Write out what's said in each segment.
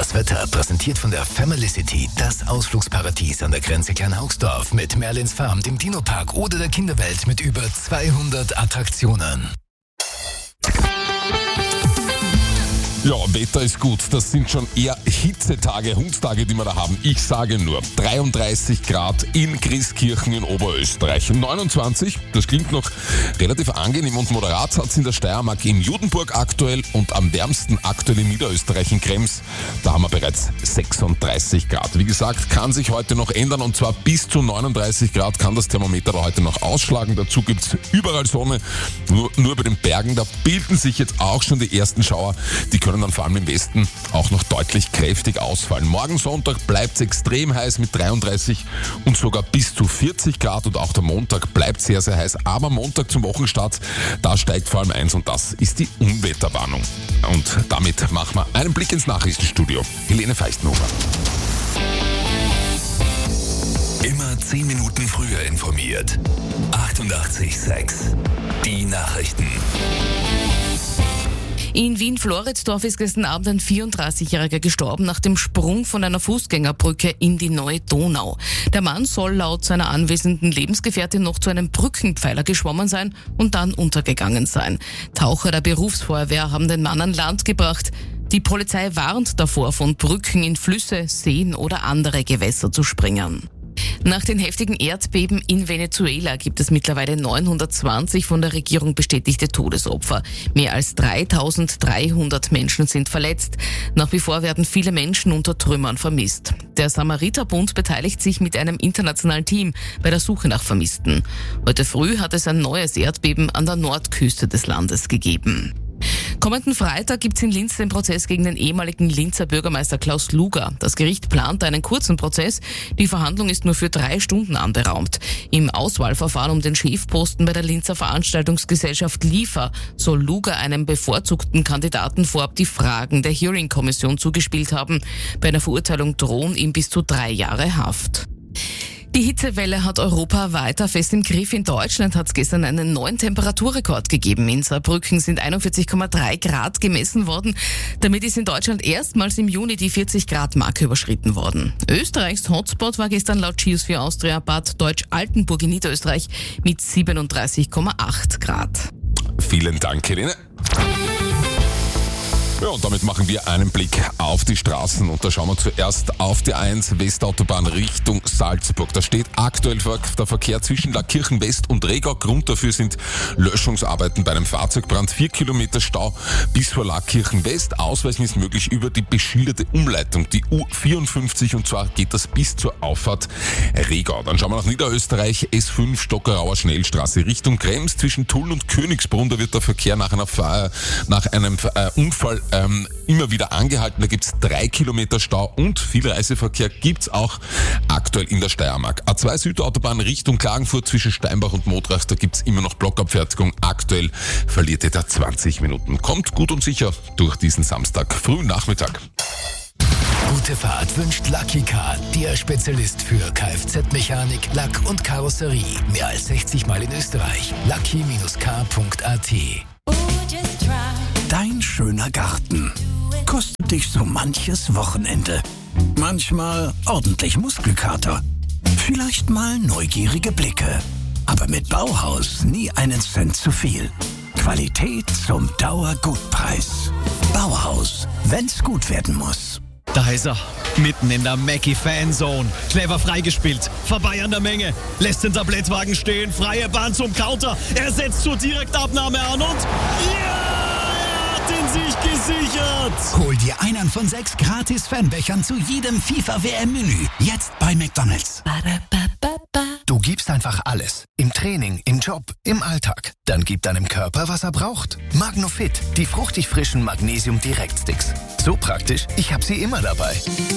Das Wetter präsentiert von der Familicity, das Ausflugsparadies an der Grenze Kleinhaugsdorf mit Merlins Farm, dem Dino-Park oder der Kinderwelt mit über 200 Attraktionen. Ja, Wetter ist gut. Das sind schon eher Hitzetage, Hundstage, die wir da haben. Ich sage nur, 33 Grad in Grieskirchen in Oberösterreich. 29, das klingt noch relativ angenehm und moderat, hat es in der Steiermark in Judenburg aktuell und am wärmsten aktuell in Niederösterreich in Krems. Da haben wir bereits 36 Grad. Wie gesagt, kann sich heute noch ändern und zwar bis zu 39 Grad kann das Thermometer da heute noch ausschlagen. Dazu gibt es überall Sonne, nur bei den Bergen. Da bilden sich jetzt auch schon die ersten Schauer. Die können dann vor allem im Westen auch noch deutlich kräftig ausfallen. Morgen Sonntag bleibt es extrem heiß mit 33 und sogar bis zu 40 Grad und auch der Montag bleibt sehr, sehr heiß. Aber Montag zum Wochenstart, da steigt vor allem eins und das ist die Unwetterwarnung. Und damit machen wir einen Blick ins Nachrichtenstudio. Helene Feistenhofer. Immer 10 Minuten früher informiert. 88,6. Die Nachrichten. In Wien-Floridsdorf ist gestern Abend ein 34-Jähriger gestorben nach dem Sprung von einer Fußgängerbrücke in die Neue Donau. Der Mann soll laut seiner anwesenden Lebensgefährtin noch zu einem Brückenpfeiler geschwommen sein und dann untergegangen sein. Taucher der Berufsfeuerwehr haben den Mann an Land gebracht. Die Polizei warnt davor, von Brücken in Flüsse, Seen oder andere Gewässer zu springen. Nach den heftigen Erdbeben in Venezuela gibt es mittlerweile 920 von der Regierung bestätigte Todesopfer. Mehr als 3300 Menschen sind verletzt. Nach wie vor werden viele Menschen unter Trümmern vermisst. Der Samariterbund beteiligt sich mit einem internationalen Team bei der Suche nach Vermissten. Heute früh hat es ein neues Erdbeben an der Nordküste des Landes gegeben. Kommenden Freitag gibt es in Linz den Prozess gegen den ehemaligen Linzer Bürgermeister Klaus Luger. Das Gericht plant einen kurzen Prozess. Die Verhandlung ist nur für 3 Stunden anberaumt. Im Auswahlverfahren um den Chefposten bei der Linzer Veranstaltungsgesellschaft LIFA soll Luger einem bevorzugten Kandidaten vorab die Fragen der Hearing-Kommission zugespielt haben. Bei einer Verurteilung drohen ihm bis zu 3 Jahre Haft. Die Hitzewelle hat Europa weiter fest im Griff. In Deutschland hat es gestern einen neuen Temperaturrekord gegeben. In Saarbrücken sind 41,3 Grad gemessen worden. Damit ist in Deutschland erstmals im Juni die 40-Grad-Marke überschritten worden. Österreichs Hotspot war gestern laut Geosphere Austria Bad Deutsch-Altenburg in Niederösterreich mit 37,8 Grad. Vielen Dank, Helene. Ja, und damit machen wir einen Blick auf die Straßen und da schauen wir zuerst auf die 1 Westautobahn Richtung Salzburg. Da steht aktuell der Verkehr zwischen Lackirchen West und Regau. Grund dafür sind Löschungsarbeiten bei einem Fahrzeugbrand. 4 Kilometer Stau bis vor Lackirchen West. Ausweichen ist möglich über die beschilderte Umleitung, die U54 und zwar geht das bis zur Auffahrt Regau. Dann schauen wir nach Niederösterreich, S5 Stockerauer Schnellstraße Richtung Krems. Zwischen Tulln und Königsbrunn, da wird der Verkehr nach einem Unfall immer wieder angehalten. Da gibt's 3 Kilometer Stau und viel Reiseverkehr gibt's auch aktuell in der Steiermark. A2 Südautobahn Richtung Klagenfurt zwischen Steinbach und Modrach, da gibt's immer noch Blockabfertigung. Aktuell verliert ihr da 20 Minuten. Kommt gut und sicher durch diesen Samstag, frühen Nachmittag. Gute Fahrt wünscht Lucky Car, der Spezialist für Kfz-Mechanik, Lack und Karosserie. Mehr als 60 Mal in Österreich. lucky-car.at. Dein schöner Garten kostet dich so manches Wochenende. Manchmal ordentlich Muskelkater. Vielleicht mal neugierige Blicke. Aber mit Bauhaus nie einen Cent zu viel. Qualität zum Dauergutpreis. Bauhaus, wenn's gut werden muss. Da ist er, mitten in der Mackie-Fanzone. Clever freigespielt, vorbei an der Menge. Lässt den Tablettwagen stehen, freie Bahn zum Counter. Er setzt zur Direktabnahme an und... Ja! Den sich gesichert! Hol dir einen von 6 gratis Fanbechern zu jedem FIFA-WM-Menü. Jetzt bei McDonald's. Du gibst einfach alles. Im Training, im Job, im Alltag. Dann gib deinem Körper, was er braucht. Magnofit, die fruchtig frischen Magnesium-Direkt-Sticks. So praktisch, ich habe sie immer dabei.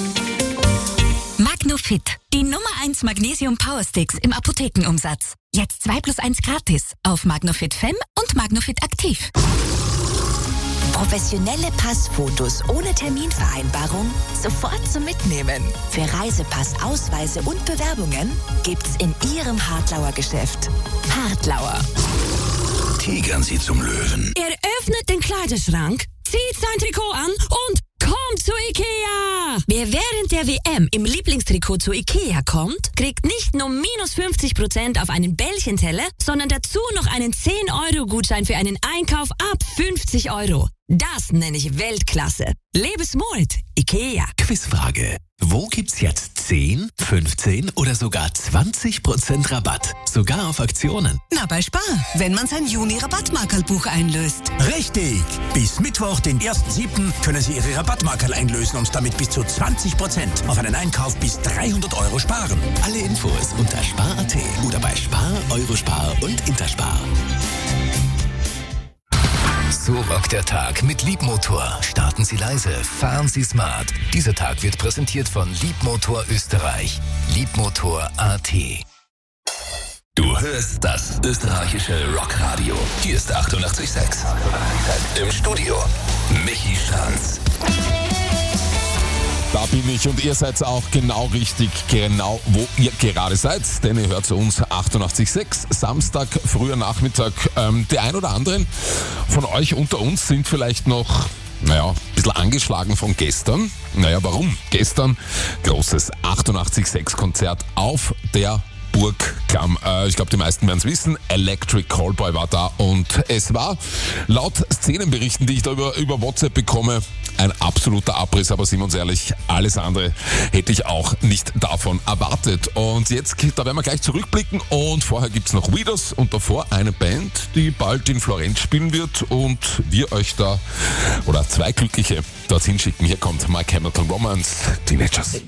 Magnofit, die Nummer 1 Magnesium Power Sticks im Apothekenumsatz. Jetzt 2+1 gratis auf Magnofit Fem und Magnofit Aktiv. Professionelle Passfotos ohne Terminvereinbarung sofort zum Mitnehmen. Für Reisepass, Ausweise und Bewerbungen gibt's in Ihrem Hartlauer Geschäft. Hartlauer. Tigern Sie zum Löwen. Er öffnet den Kleiderschrank, zieht sein Trikot an und kommt zu Ikea. Wer während der WM im Lieblingstrikot zu Ikea kommt, kriegt nicht nur minus 50% auf einen Bällchenteller, sondern dazu noch einen 10-Euro-Gutschein für einen Einkauf ab 50 Euro. Das nenne ich Weltklasse. Lebensmut, Ikea. Quizfrage. Wo gibt's jetzt 10, 15 oder sogar 20% Rabatt? Sogar auf Aktionen. Na, bei Spar, wenn man sein Juni-Rabattmarkerlbuch einlöst. Richtig! Bis Mittwoch, den 1.7. können Sie Ihre Rabattmarkerl einlösen und damit bis zu 20% auf einen Einkauf bis 300 Euro sparen. Alle Infos unter spar.at oder bei Spar, Eurospar und Interspar. So rockt der Tag mit Liebmotor. Starten Sie leise, fahren Sie smart. Dieser Tag wird präsentiert von Liebmotor Österreich. Liebmotor.at. Du hörst das österreichische Rockradio. Hier ist 88,6. Im Studio Michi Stranz. Da bin ich und ihr seid auch genau richtig, genau wo ihr gerade seid, denn ihr hört zu uns 88,6, Samstag, früher Nachmittag. Die ein oder anderen von euch unter uns sind vielleicht noch, ein bisschen angeschlagen von gestern. Warum? Gestern großes 88,6-Konzert auf der Burgklamm. Ich glaube, die meisten werden es wissen. Electric Callboy war da und es war laut Szenenberichten, die ich da über WhatsApp bekomme, ein absoluter Abriss, aber sind wir uns ehrlich, alles andere hätte ich auch nicht davon erwartet. Und jetzt, da werden wir gleich zurückblicken und vorher gibt's noch Weeders und davor eine Band, die bald in Florenz spielen wird und wir euch da, oder zwei Glückliche, dorthin schicken. Hier kommt My Chemical Romance, Teenagers.